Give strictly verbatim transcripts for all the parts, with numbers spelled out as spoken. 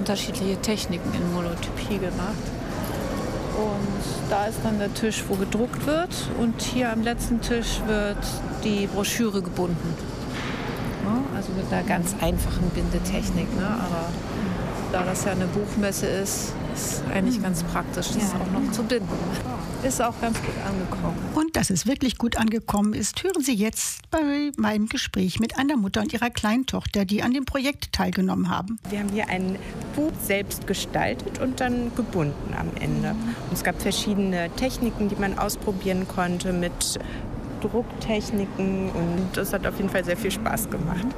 unterschiedliche Techniken in Monotypie gemacht. Und da ist dann der Tisch, wo gedruckt wird. Und hier am letzten Tisch wird die Broschüre gebunden. Ja, also mit einer ganz einfachen Bindetechnik. Ne? Aber da das ja eine Buchmesse ist, ist eigentlich ganz praktisch, das auch noch zu binden. Ist auch ganz gut angekommen. Und dass es wirklich gut angekommen ist, hören Sie jetzt bei meinem Gespräch mit einer Mutter und ihrer kleinen Tochter, die an dem Projekt teilgenommen haben. Wir haben hier ein Buch selbst gestaltet und dann gebunden am Ende. Und es gab verschiedene Techniken, die man ausprobieren konnte mit Drucktechniken und das hat auf jeden Fall sehr viel Spaß gemacht.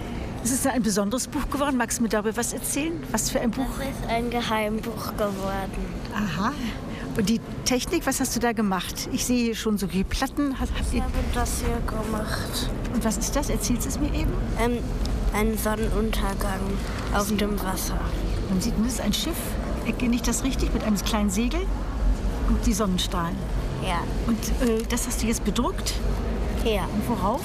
Es ist ein besonderes Buch geworden. Magst du mir darüber was erzählen? Was für ein Buch? Das ist ein Geheimbuch geworden. Aha. Und die Technik, was hast du da gemacht? Ich sehe hier schon so viele Platten. Habt ich habe das hier gemacht. Und was ist das? Erzählst du es mir eben? Ähm, ein Sonnenuntergang auf Sie dem Wasser. Man sieht, das ist ein Schiff. Erkenne ich das richtig? Mit einem kleinen Segel und die Sonnenstrahlen. Ja. Und äh, das hast du jetzt bedruckt? Ja. Und worauf?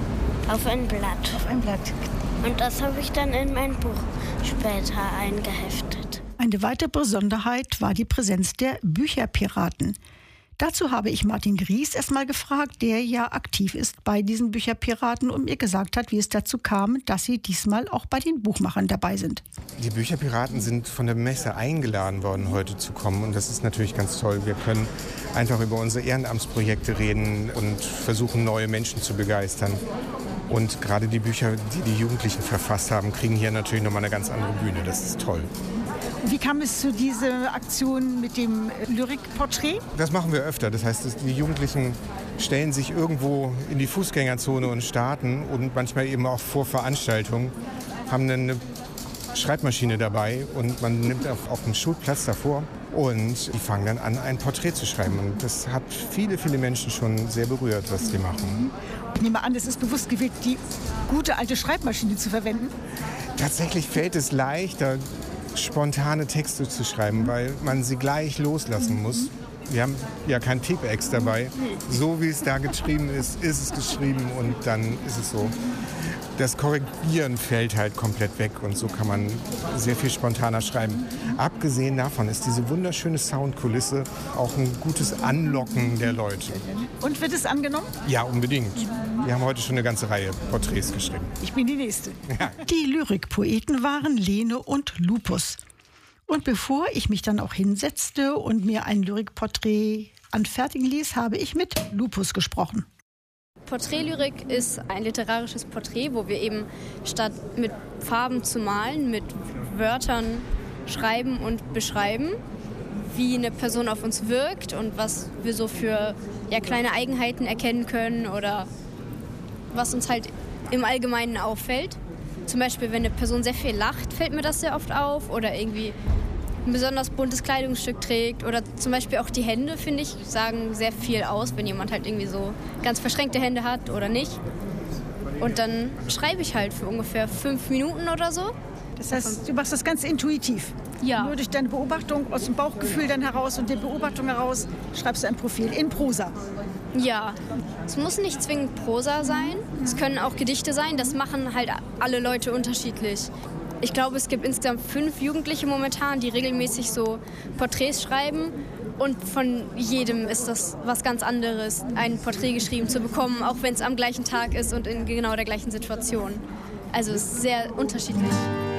Auf ein Blatt. Auf ein Blatt. Und das habe ich dann in mein Buch später eingeheftet. Eine weitere Besonderheit war die Präsenz der Bücherpiraten. Dazu habe ich Martin Gries erstmal gefragt, der ja aktiv ist bei diesen Bücherpiraten und mir gesagt hat, wie es dazu kam, dass sie diesmal auch bei den Buchmachern dabei sind. Die Bücherpiraten sind von der Messe eingeladen worden, heute zu kommen. Und das ist natürlich ganz toll. Wir können einfach über unsere Ehrenamtsprojekte reden und versuchen, neue Menschen zu begeistern. Und gerade die Bücher, die die Jugendlichen verfasst haben, kriegen hier natürlich nochmal eine ganz andere Bühne. Das ist toll. Wie kam es zu dieser Aktion mit dem Lyrikporträt? Das machen wir öfter. Das heißt, die Jugendlichen stellen sich irgendwo in die Fußgängerzone und starten und manchmal eben auch vor Veranstaltungen, haben eine Schreibmaschine dabei und man nimmt auf, auf dem Schulplatz davor und die fangen dann an, ein Porträt zu schreiben. Und das hat viele, viele Menschen schon sehr berührt, was die machen. Ich nehme an, es ist bewusst gewählt, die gute alte Schreibmaschine zu verwenden. Tatsächlich fällt es leichter, spontane Texte zu schreiben, weil man sie gleich loslassen muss. Wir haben ja kein Tipex dabei. So wie es da geschrieben ist, ist es geschrieben und dann ist es so. Das Korrigieren fällt halt komplett weg und so kann man sehr viel spontaner schreiben. Abgesehen davon ist diese wunderschöne Soundkulisse auch ein gutes Anlocken der Leute. Und wird es angenommen? Ja, unbedingt. Wir haben heute schon eine ganze Reihe Porträts geschrieben. Ich bin die Nächste. Ja. Die Lyrikpoeten waren Lene und Lupus. Und bevor ich mich dann auch hinsetzte und mir ein Lyrikporträt anfertigen ließ, habe ich mit Lupus gesprochen. Porträtlyrik ist ein literarisches Porträt, wo wir eben statt mit Farben zu malen, mit Wörtern schreiben und beschreiben, wie eine Person auf uns wirkt und was wir so für ja, kleine Eigenheiten erkennen können oder was uns halt im Allgemeinen auffällt. Zum Beispiel, wenn eine Person sehr viel lacht, fällt mir das sehr oft auf oder irgendwie ein besonders buntes Kleidungsstück trägt oder zum Beispiel auch die Hände, finde ich, sagen sehr viel aus, wenn jemand halt irgendwie so ganz verschränkte Hände hat oder nicht. Und dann schreibe ich halt für ungefähr fünf Minuten oder so. Das heißt, du machst das ganz intuitiv? Ja. Nur durch deine Beobachtung, aus dem Bauchgefühl dann heraus und der Beobachtung heraus schreibst du ein Profil in Prosa? Ja, es muss nicht zwingend Prosa sein, es können auch Gedichte sein, das machen halt alle Leute unterschiedlich. Ich glaube, es gibt insgesamt fünf Jugendliche momentan, die regelmäßig so Porträts schreiben. Und von jedem ist das was ganz anderes, ein Porträt geschrieben zu bekommen, auch wenn es am gleichen Tag ist und in genau der gleichen Situation. Also es ist sehr unterschiedlich.